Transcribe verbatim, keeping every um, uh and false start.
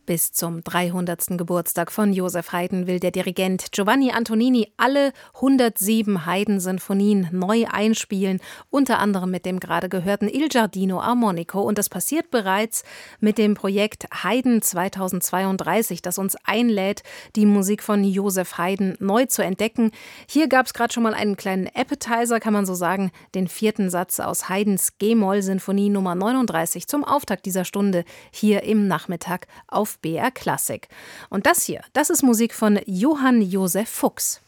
Bis zum dreihundertsten Geburtstag von Joseph Haydn will der Dirigent Giovanni Antonini alle hundertsieben Haydn-Sinfonien neu einspielen, unter anderem mit dem gerade gehörten Il Giardino Armonico. Und das passiert bereits mit dem Projekt Haydn zweitausendzweiunddreißig, das uns einlädt, die Musik von Joseph Haydn neu zu entdecken. Hier gab es gerade schon mal einen kleinen Appetizer, kann man so sagen, den vierten Satz aus Haydns G-Moll-Sinfonie Nummer neununddreißig zum Auftakt dieser Stunde hier im Nachmittag auf B R Klassik. Und das hier, das ist Musik von Johann Joseph Fuchs.